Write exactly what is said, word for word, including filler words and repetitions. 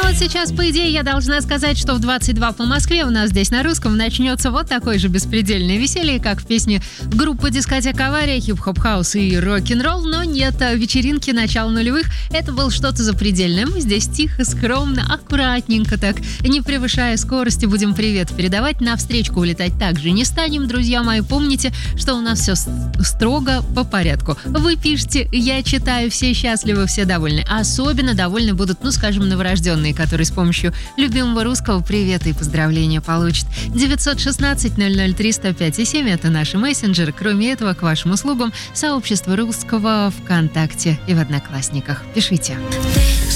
вот сейчас, по идее, я должна сказать, что в двадцать два по Москве у нас здесь на русском начнется вот такое же беспредельное веселье, как в песне группы «Дискотека Авария», хип-хоп хаус и рок-н-ролл, но нет, вечеринки начала нулевых — это было что-то запредельное. Мы здесь тихо, скромно, аккуратненько так, не превышая скорости, будем привет передавать, навстречку улетать также не станем, друзья мои. Помните, что у нас все строго по порядку. Вы пишете, я читаю, все счастливы, все довольны. Особенно довольны будут, ну, скажем, новорожденные, которые с помощью любимого русского привета и поздравления получат. девятьсот шестнадцать ноль ноль три сто пять и семь — это наши мессенджеры. Кроме этого, к вашим услугам сообщество русского ВКонтакте и в Одноклассниках. Пишите.